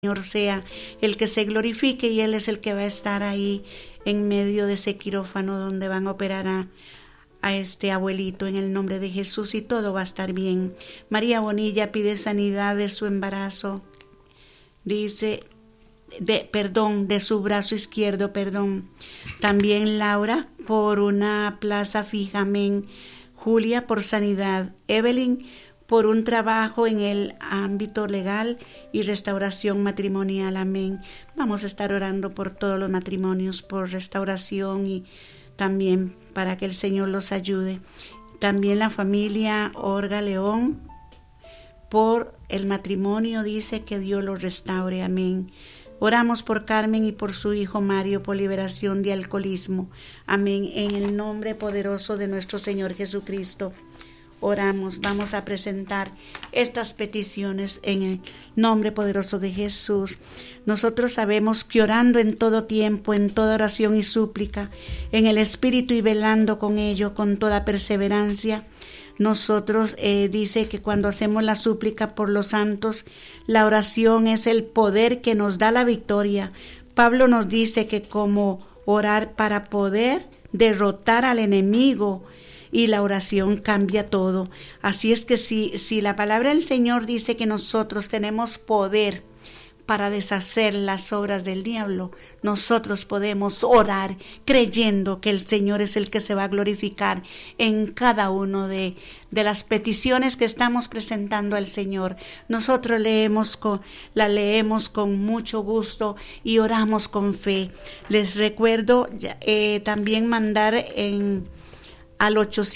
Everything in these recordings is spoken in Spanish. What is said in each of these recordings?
Señor sea el que se glorifique y Él es el que va a estar ahí en medio de ese quirófano donde van a operar a este abuelito en el nombre de Jesús y todo va a estar bien. María Bonilla pide sanidad de su embarazo, dice, de su brazo izquierdo, También Laura por una plaza fija, amén. Julia por sanidad. Evelyn por un trabajo en el ámbito legal y restauración matrimonial, amén. Vamos a estar orando por todos los matrimonios, por restauración y también para que el Señor los ayude. También la familia Orga León, por el matrimonio, dice que Dios los restaure, amén. Oramos por Carmen y por su hijo Mario por liberación de alcoholismo, amén. En el nombre poderoso de nuestro Señor Jesucristo. Oramos, vamos a presentar estas peticiones en el nombre poderoso de Jesús. Nosotros sabemos que orando en todo tiempo, en toda oración y súplica, en el Espíritu y velando con ello, con toda perseverancia, nosotros dice que cuando hacemos la súplica por los santos, la oración es el poder que nos da la victoria. Pablo nos dice que como orar para poder derrotar al enemigo, y la oración cambia todo. Así es que si la palabra del Señor dice que nosotros tenemos poder para deshacer las obras del diablo, nosotros podemos orar creyendo que el Señor es el que se va a glorificar en cada uno de las peticiones que estamos presentando al Señor. Nosotros la leemos con mucho gusto y oramos con fe. Les recuerdo también mandar al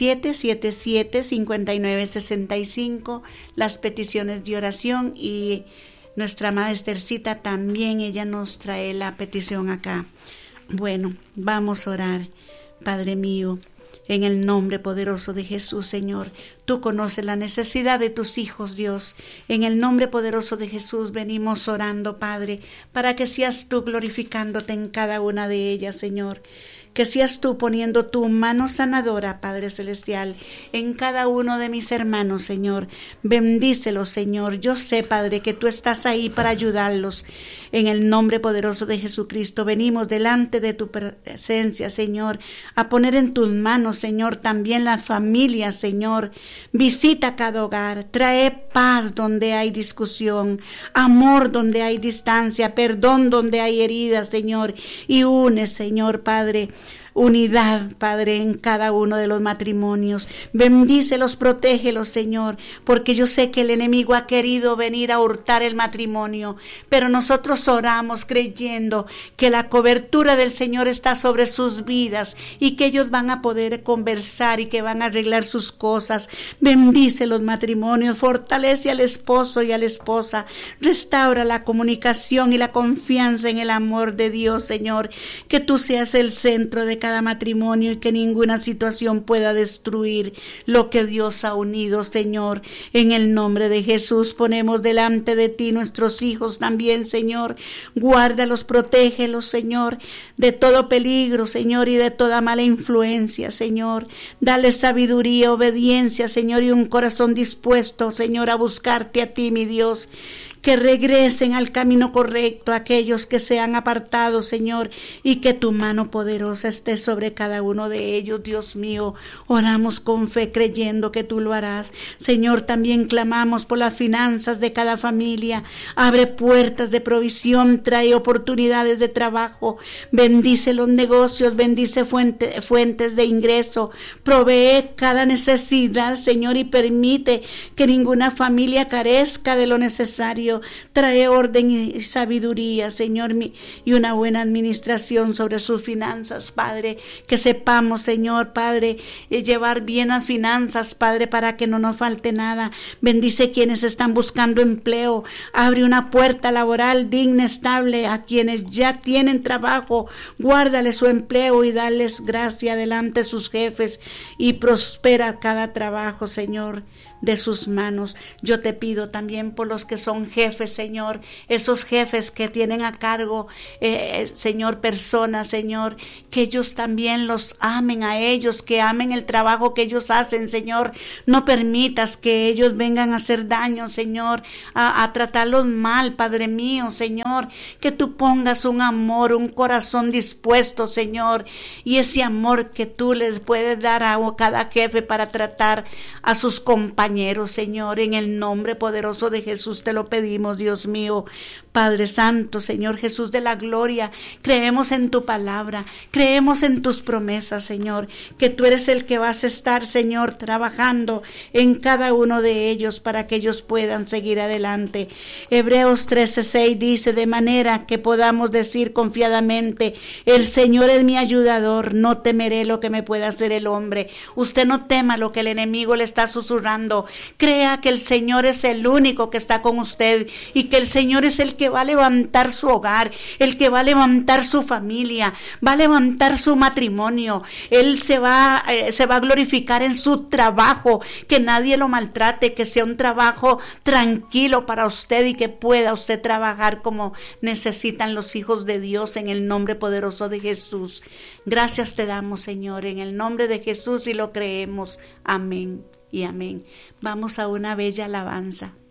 8777-5965 las peticiones de oración, y nuestra amada Esthercita también, ella nos trae la petición acá. Bueno, vamos a orar. Padre mío, en el nombre poderoso de Jesús, Señor, tú conoces la necesidad de tus hijos, Dios. En el nombre poderoso de Jesús venimos orando, Padre, para que seas tú glorificándote en cada una de ellas, Señor. Que seas tú poniendo tu mano sanadora, Padre Celestial, en cada uno de mis hermanos, Señor. Bendícelos, Señor. Yo sé, Padre, que tú estás ahí para ayudarlos. En el nombre poderoso de Jesucristo, venimos delante de tu presencia, Señor, a poner en tus manos, Señor, también las familias, Señor. Visita cada hogar, trae paz donde hay discusión, amor donde hay distancia, perdón donde hay heridas, Señor, y une, Señor, Padre, unidad, Padre, en cada uno de los matrimonios. Bendícelos, protégelos, Señor, porque yo sé que el enemigo ha querido venir a hurtar el matrimonio, pero nosotros oramos creyendo que la cobertura del Señor está sobre sus vidas y que ellos van a poder conversar y que van a arreglar sus cosas. Bendice los matrimonios, fortalece al esposo y a la esposa, restaura la comunicación y la confianza en el amor de Dios, Señor, que tú seas el centro de cada matrimonio y que ninguna situación pueda destruir lo que Dios ha unido, Señor. En el nombre de Jesús ponemos delante de ti nuestros hijos también, Señor. Guárdalos, protégelos, Señor, de todo peligro, Señor, y de toda mala influencia, Señor. Dale sabiduría, obediencia, Señor, y un corazón dispuesto, Señor, a buscarte a ti, mi Dios. Que regresen al camino correcto aquellos que se han apartado, Señor, y que tu mano poderosa esté sobre cada uno de ellos, Dios mío. Oramos con fe creyendo que tú lo harás. Señor, también clamamos por las finanzas de cada familia. Abre puertas de provisión, trae oportunidades de trabajo. Bendice los negocios, bendice fuentes de ingreso. Provee cada necesidad, Señor, y permite que ninguna familia carezca de lo necesario. Trae orden y sabiduría, Señor, y una buena administración sobre sus finanzas, Padre. Que sepamos, Señor, Padre, llevar bien las finanzas, Padre, para que no nos falte nada. Bendice quienes están buscando empleo. Abre una puerta laboral digna, estable a quienes ya tienen trabajo. Guárdale su empleo y dales gracia delante de sus jefes y prospera cada trabajo, Señor. de sus manos. Yo te pido también por los que son jefes, Señor, esos jefes que tienen a cargo, Señor, personas, Señor, que ellos también los amen a ellos, que amen el trabajo que ellos hacen, Señor. No permitas que ellos vengan a hacer daño, Señor, a tratarlos mal, Padre mío, Señor, que tú pongas un amor, un corazón dispuesto, Señor, y ese amor que tú les puedes dar a cada jefe para tratar a sus compañeros, Señor, en el nombre poderoso de Jesús te lo pedimos, Dios mío. Padre Santo, Señor Jesús de la gloria, creemos en tu palabra, creemos en tus promesas, Señor, que tú eres el que vas a estar, Señor, trabajando en cada uno de ellos para que ellos puedan seguir adelante. Hebreos 13:6 dice, de manera que podamos decir confiadamente, el Señor es mi ayudador, no temeré lo que me pueda hacer el hombre. Usted no tema lo que el enemigo le está susurrando, crea que el Señor es el único que está con usted y que el Señor es el que va a levantar su hogar, el que va a levantar su familia, va a levantar su matrimonio. Él se va a glorificar en su trabajo, que nadie lo maltrate, que sea un trabajo tranquilo para usted y que pueda usted trabajar como necesitan los hijos de Dios en el nombre poderoso de Jesús. Gracias te damos, Señor, en el nombre de Jesús y lo creemos. Amén y amén. Vamos a una bella alabanza.